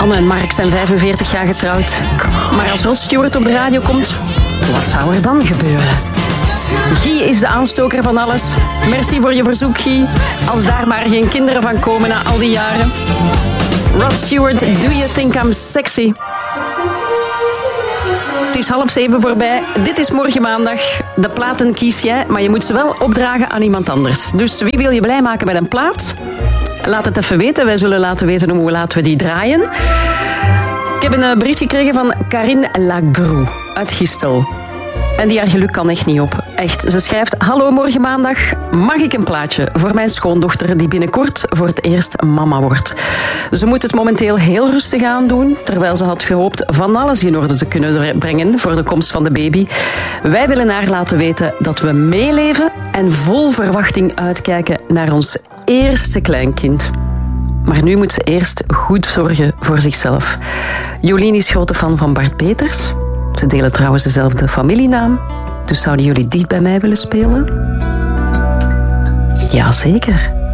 Anne en Mark zijn 45 jaar getrouwd. Maar als Rod Stewart op de radio komt, wat zou er dan gebeuren? Guy is de aanstoker van alles. Merci voor je verzoek, Guy. Als daar maar geen kinderen van komen na al die jaren. Rod Stewart, Do You Think I'm Sexy? Het is 6:30 voorbij. Dit is morgen maandag. De platen kies jij, maar je moet ze wel opdragen aan iemand anders. Dus wie wil je blij maken met een plaat? Laat het even weten. Wij zullen laten weten hoe laten we die draaien. Ik heb een bericht gekregen van Karine Lagrou uit Gistel. En die haar geluk kan echt niet op. Echt. Ze schrijft: hallo, morgen maandag. Mag ik een plaatje voor mijn schoondochter die binnenkort voor het eerst mama wordt? Ze moet het momenteel heel rustig aandoen, terwijl ze had gehoopt van alles in orde te kunnen brengen voor de komst van de baby. Wij willen haar laten weten dat we meeleven en vol verwachting uitkijken naar ons eerste kleinkind. Maar nu moet ze eerst goed zorgen voor zichzelf. Jolien is grote fan van Bart Peters. Ze delen trouwens dezelfde familienaam. Dus zouden jullie dicht bij mij willen spelen? Jazeker.